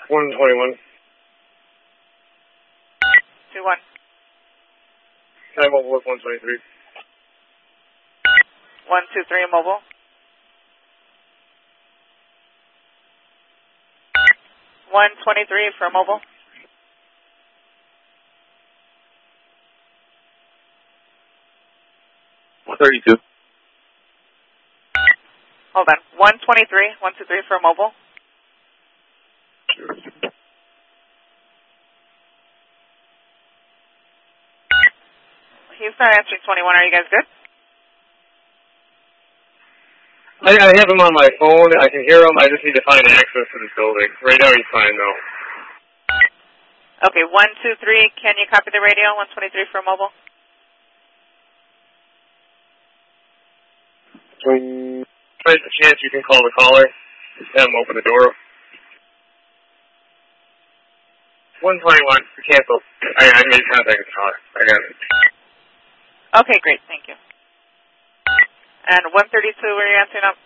121. 2-1. Hi, mobile with 123. 123 mobile. 123 for mobile. $32. Hold on. 123. 123 for mobile. He's not answering 21. Are you guys good? I have him on my phone. I can hear him. I just need to find access to this building. Right now he's fine, though. Okay, 123. Can you copy the radio? 123 for mobile. There's a chance you can call the caller. Just have him open the door. 121. Cancel. I made contact with the caller. I got it. Okay, great. Thank you. And 132, were you answering up?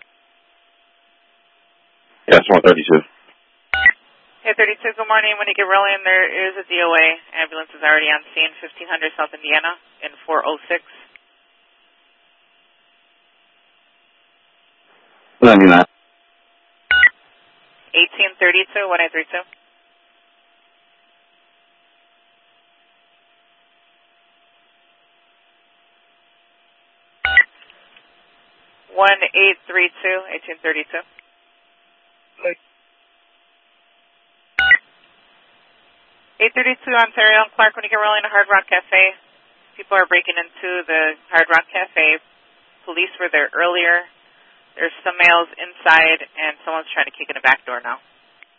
Yes, 132. Hey, 32, good morning. When you get rolling, there is a DOA. Ambulance is already on scene, 1500 South Indiana in 406. 99. 1832, 1832. 1832, 1832. Like, 832 Ontario and Clark, when you get rolling to Hard Rock Cafe. People are breaking into the Hard Rock Cafe. Police were there earlier. There's some males inside, and someone's trying to kick in the back door now.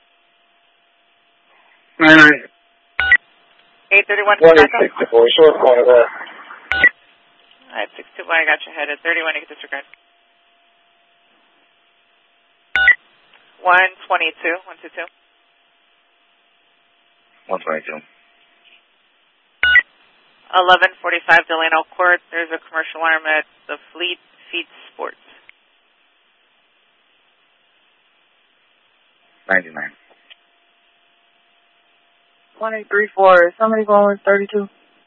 99. 831. 164. Short corner there. All right, 62. I got you headed. 31. You get disregard. 122. 122. 122. 1145 Delano Court. There's a commercial arm at the Fleet Feet Sports. 99. 1834. Somebody going with 32?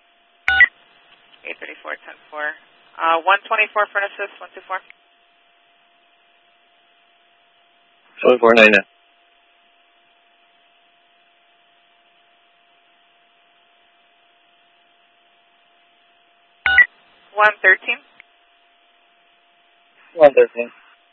834, 10-4. 124 for an assist, 124. 2499. 113. 113.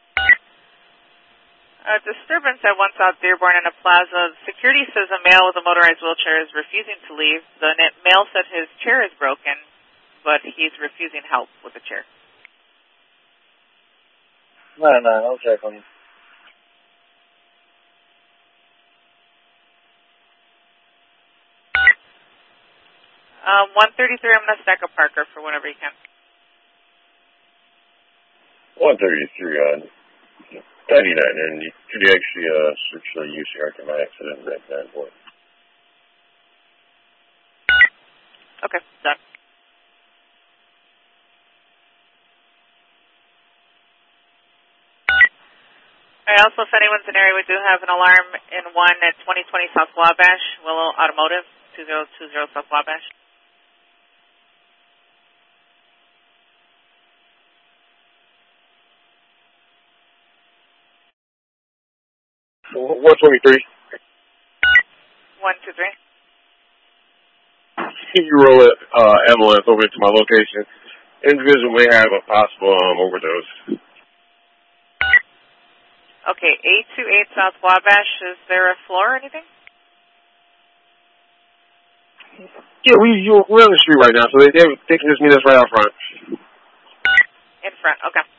Disturbance at 1 South Dearborn in a plaza. Security says a male with a motorized wheelchair is refusing to leave. The male said his chair is broken, but he's refusing help with the chair. No, I'll check on you. 133, I'm going to stack a Parker for whenever you can. 133 on 99, and you could actually switch the UCR to my accident right now. Okay, done. Alright, also if anyone's in the area, we do have an alarm in 1 at 2020 South Wabash, Willow Automotive, 2020 South Wabash. So 123. 123. Can you roll an ambulance over to my location? Individual may have a possible overdose. Okay, 828 South Wabash. Is there a floor or anything? Yeah, we're on the street right now, so they can just meet us right out front. In front, okay.